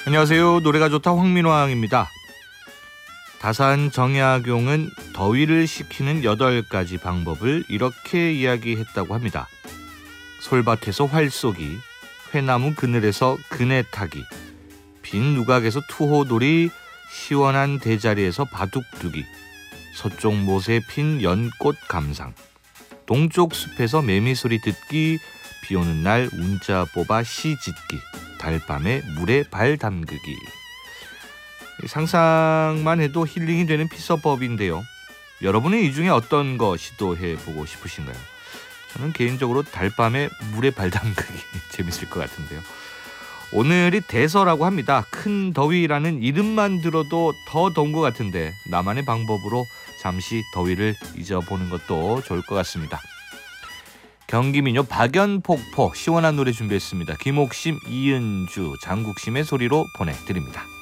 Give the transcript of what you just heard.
안녕하세요. 노래가 좋다 황민왕입니다. 다산 정약용은 더위를 식히는 8가지 방법을 이렇게 이야기했다고 합니다. 솔밭에서 활 쏘기, 회나무 그늘에서 그네 타기, 빈 누각에서 투호놀이, 시원한 대자리에서 바둑 두기, 서쪽 못에 핀 연꽃 감상, 동쪽 숲에서 매미소리 듣기, 비오는 날 운자 뽑아 시 짓기, 달밤에 물에 발 담그기. 상상만 해도 힐링이 되는 피서법인데요. 여러분은 이 중에 어떤 거 시도해보고 싶으신가요? 저는 개인적으로 달밤에 물에 발 담그기 재밌을 것 같은데요. 오늘이 대서라고 합니다. 큰 더위라는 이름만 들어도 더 더운 것 같은데 나만의 방법으로 잠시 더위를 잊어보는 것도 좋을 것 같습니다. 경기민요 박연폭포 시원한 노래 준비했습니다. 김옥심, 이은주, 장국심의 소리로 보내드립니다.